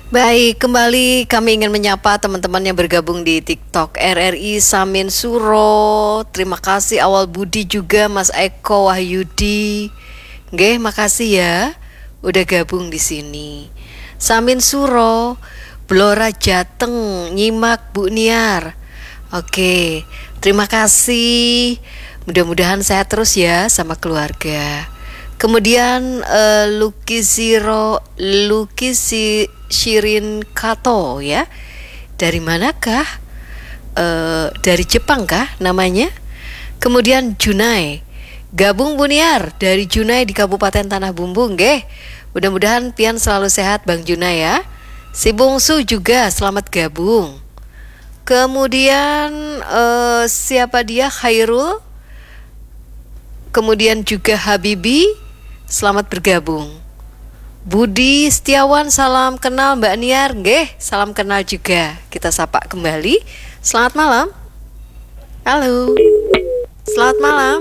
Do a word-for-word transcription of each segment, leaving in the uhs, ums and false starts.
Baik, kembali kami ingin menyapa teman-teman yang bergabung di TikTok R R I Samin Suro. Terima kasih awal budi juga Mas Eko Wahyudi. Nggih, makasih ya udah gabung di sini. Samin Suro, Blora Jateng, nyimak Bu Niar. Oke, terima kasih. Mudah-mudahan sehat terus ya sama keluarga. Kemudian uh, Lucky Zero, Lucky si Shirin Kato ya. Dari manakah? Uh, dari Jepang kah namanya? Kemudian Junai. Gabung Buniar dari Junai di Kabupaten Tanah Bumbu, nggih. Mudah-mudahan pian selalu sehat Bang Junai ya. Si Bungsu juga selamat gabung. Kemudian uh, siapa dia? Khairul. Kemudian juga Habibi, selamat bergabung. Budi Setiawan, salam kenal Mbak Niar, nggih, salam kenal juga. Kita sapa kembali. Selamat malam. Halo. Selamat malam.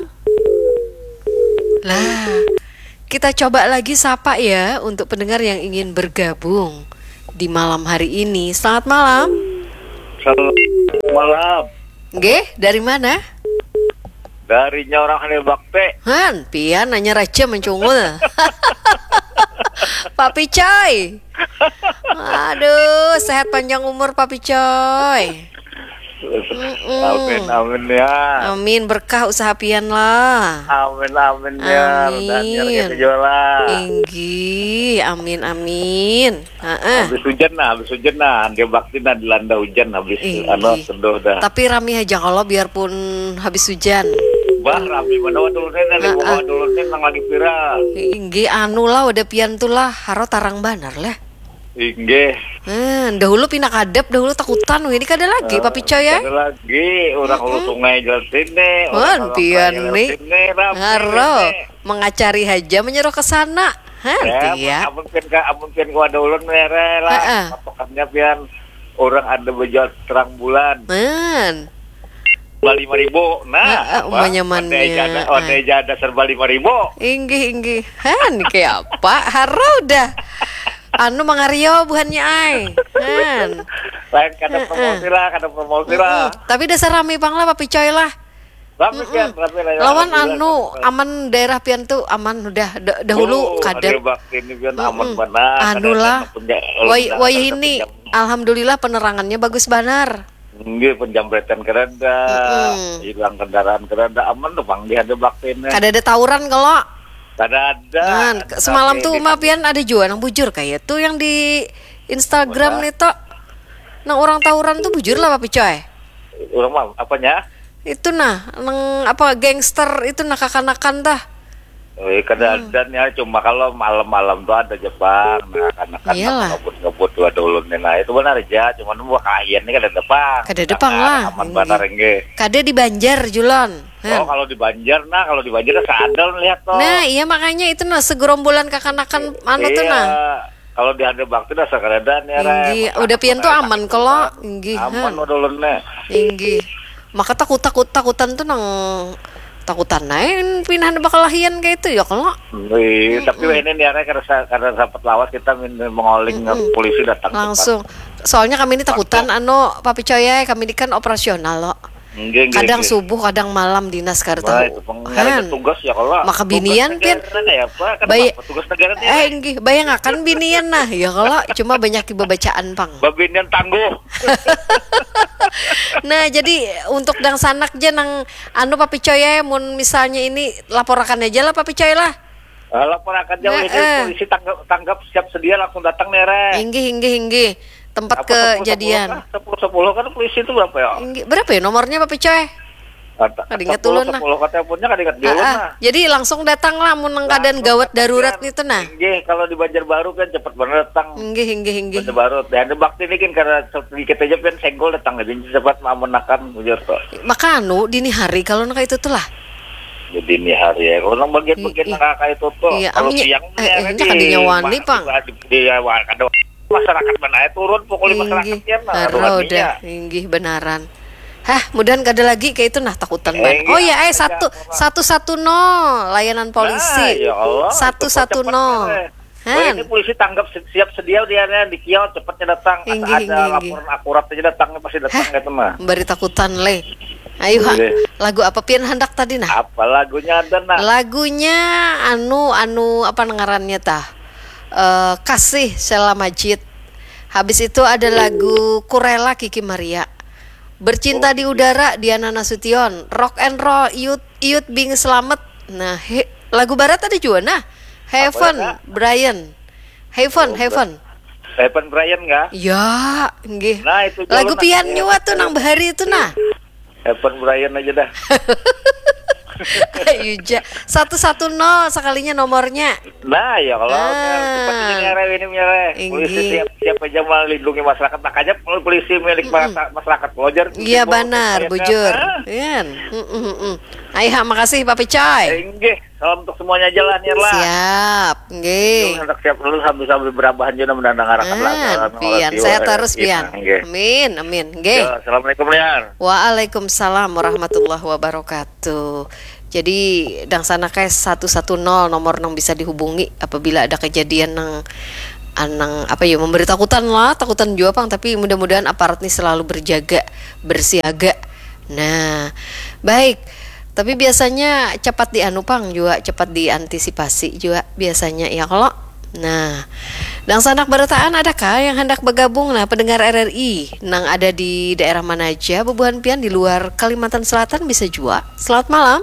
Lah, kita coba lagi sapa ya untuk pendengar yang ingin bergabung di malam hari ini. Selamat malam. Selamat malam. Nggih, dari mana? Dari Nyorang Hanil Bakte. Han, pian nanya raja mencungul. Papi Coy. Aduh, sehat panjang umur Papi Coy. Amin, amin ya. Amin, berkah usaha pian lah. Amin, amin ya. Amin. Tinggi, amin, amin. Ha-ha. Habis hujan nah, habis hujan nah. Dia bakti nah dilanda hujan habis anu sedoh dah. Tapi rami aja kalau biarpun habis hujan. Bah, rami mana dulu nih, dari bawah dulu nih nang lagi viral. Inggi anu lah, udah pian tuh lah, haro tarang banar lah. Ingge. Eh, dahulu pindah kadep, dahulu takutan, ini kada lagi, Papi Coy ya. Kada lagi, orang hulu sungai jalan sini. Wan, pian nih, haro, mengacari haja menyeruh ke sana. Hah, ya. Amun pian ka, amun pian ku ada ulun mere lah. Patokannya pian orang ada bejat terang bulan. Man. lima ribu, nah, uh, uh, nyamannya, oh deh jada serba lima ribu. Inggi, inggi, han, kayak apa? Haro udah, anu mangario buhannya ay, han. Lain kada promosi lah, kada promosi lah. Tapi dasar rame bang lah, Papi Coy lah. Rame pian, rame lah. Lawan anu, aman daerah pian tuh, aman udah, dahulu kadep. Ini pian aman benar. Anu lah, wai, wai ini, alhamdulillah penerangannya bagus banar. Nggih, penjambretan keranda, hilang kendaraan keranda, aman tuh bang, dia ada baktinya. Kada ada tawuran kalau. Kada ada. Nah, semalam tuh mapian ada juga yang bujur kayak tuh yang di Instagram nih toh. Nah orang tawuran tuh bujur lah Papi Coy. Orang mah apanya? Itu nah, neng apa gangster itu nah kakanakan dah. Eh, kadang-kadang ya cuma kalau malam-malam tuh ada Jepang, nah anak-anak ngebut-ngebut dua dulu nih, nah itu benar aja, cuma nemu kain nih kada Jepang. Kada Jepang lah. Aman benar enggak. Kada di Banjar Julon. Oh kalau di Banjar, nah kalau di Banjar sadar lihat toh. Nah iya makanya itu nah segerombolan kakanakan anu tuh nah. Kalau di Hande Bakti dah sekadaran ya. Inggi, udah pian tuh aman kalau. Inggi. Aman dulu nih. Inggi. Maka takut takut takutan tuh nang takutan naik pindahan bakal lahian kayak itu ya kalau. Wih, mm-hmm. Tapi ini nih karena karena dapat lawas kita mengoling mm-hmm. polisi datang langsung. Cepat. Soalnya kami ini takutan Waktu. anu Papi Coy ya, kami ini kan operasional loh. Nge, nge, kadang nge. Subuh, kadang malam dinas kartu. Nah, itu pengen tugas ya kalau. Maka binian pian. Ya, kan Bay- tugas negara eh nggih, bayang akan binian nah ya kalau cuma banyak bacaan pang. Babinian tangguh. Nah jadi untuk dang sanak aja nang anu Papi Coy ya, mun misalnya ini laporakan aja lah Papi Coy lah. Uh, laporakan aja, nah, eh. polisi tanggap, tanggap siap sedia langsung datang nih re. Inggi inggi inggi tempat apa, kejadian. sepuluh sepuluh kan polisi itu berapa ya? Inggi, berapa ya nomornya Papi Coy? Kada ingat dulu nah. sepuluh katanya punya kada ingat dulu nah. Jadi langsung datang lah mun nang keadaan gawat darurat itu nah. Nggih, kalau di Banjarbaru kan cepat banget datang. Nggih, nggih, nggih. Banjarbaru. Dan Bakti ini kan karena sedikit aja kan senggol datang jadi cepat memenakan bujur toh. Maka anu dini hari kalau nang itu tuh lah. Di dini hari ya. Kalau nang bagian-bagian nang kayak itu tuh. Iya, kalau siang eh, eh, kan di nyawani, Pang. Iya, ada masyarakat mana turun pukul masyarakatnya nah. Roda, nggih benaran. Hah, mudahan kada lagi kayak itu nah takutan banget. Oh ya, eh satu satu satu nol layanan polisi. Nah, ya Allah, satu satu nol. Oh, Han. ini polisi tanggap si- siap sedia dia nih, di kios cepatnya datang. Asal Inggi, ada inggi, inggi. laporan akurat aja datangnya pasti datang gitu mah. Bari takutan le. Ayo ha. Boleh. Lagu apa pian hendak tadi nah? Apa lagunya ada nak? Lagunya anu anu apa ngarannya tah? Eh, Kasih Sheila Majid. Habis itu ada lagu Kurela Kiki Maria. Bercinta di udara Diana Nasution. Rock and roll Iut Iut Bing Slamet. Nah, he- lagu barat tadi juga nah. Heaven Apa ya, Brian. Heaven Oh, Heaven. Evan Brian nggak? Ya, nggih. Nah, itu Lagu jalan, pian nah. nyuat tuh nang bahari itu nah. Evan Brian aja dah. Ayo ja. satu satu nol sekalinya nomornya. Nah ya kalau Ah. cepat ini nyere ini nyere. Polisi Inggi. siap siap aja melindungi masyarakat. Makanya polisi milik masyarakat masyarakat pelajar. Iya benar, bujur. Ah. Iya. Mm, mm, mm. Ayo ha, makasih Papi Coy. Enggih, salam untuk semuanya aja lah Nir lah. Siap, nggih. Hendak siap dulu sambil-sambil berabahan juga menandang arahkan Ah, pian, saya terus pian. Amin, amin. Nggih. Ya, Assalamualaikum Niar. Waalaikumsalam warahmatullahi wabarakatuh. Jadi dang sana kayak satu satu nol nomor yang bisa dihubungi apabila ada kejadian nang anang apa ya memberi takutan lah, takutan juga pang, tapi mudah-mudahan aparat ini selalu berjaga, bersiaga. Nah, baik. Tapi biasanya cepat dianupang juga, cepat diantisipasi juga biasanya ya kalau. Nah, dang sanak berataan adakah yang hendak bergabung? Nah, pendengar R R I nang ada di daerah mana aja, bebuhan pian di luar Kalimantan Selatan bisa juga. Selamat malam.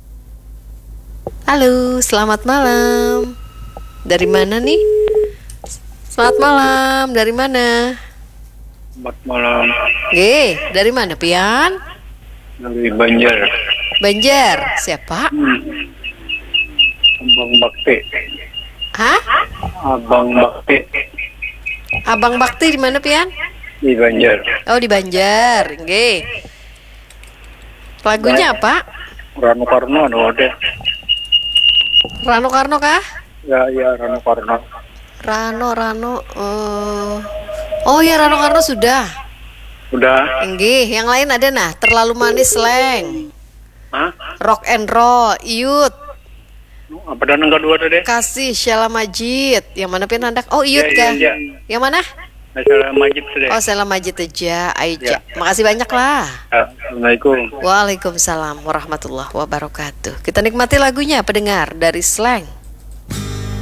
Halo, selamat malam. Dari mana nih? Selamat malam, dari mana? Selamat malam Ge, dari mana pian? dari Banjar. Banjar. Siapa? Hmm. Abang Bakti. Hah? Abang Bakti Abang Bakti di mana pian? di Banjar. Oh, di Banjar. Ge. Lagunya apa? Rano Karno ada ada. Rano Karno kah? Ya ya Rano Karno. Rano Rano. eh. Oh ya Rano Karno sudah. Udah. Enggih, yang lain ada nah. Terlalu manis slang. Hah? Rock and roll, Iut. Apa dan yang kedua tadi? Kasih Sheila Majid. Yang mana pian hendak? Oh, Iut Ya, kah? ya, ya. Yang mana? Masalah Majid tadi. Oh, Sheila Majid aja. Ayo, Ya. makasih banyak lah. Assalamualaikum. Waalaikumsalam warahmatullahi wabarakatuh. Kita nikmati lagunya pendengar dari Slang.